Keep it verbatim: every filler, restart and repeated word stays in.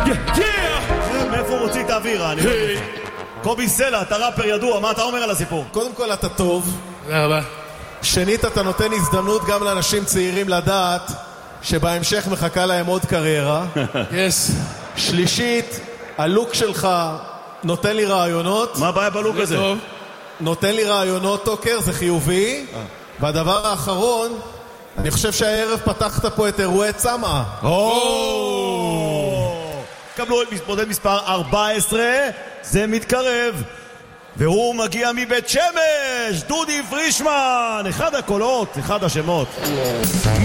מאיפה הוא מוציא את האוויר? קובי סלע, אתה ראפר ידוע, מה אתה אומר על הסיפור? קודם כל אתה טוב. תודה רבה. שנית, אתה נותן הזדמנות גם לאנשים צעירים לדעת שבהמשך מחכה להם עוד קריירה. יס. שלישית, הלוק שלך נותן לי רעיונות. מה הבעיה בלוק הזה? טוב. נותן לי רעיונות, טוקר, זה חיובי. והדבר האחרון, אני חושב שהערב פתחת פה את אירועי צמאה. קבלו את מתמודד מספר ארבע עשרה, זה מתקרב. והוא מגיע מבית שמש, דודי פרישמן, אחד הקולות, אחד השמות.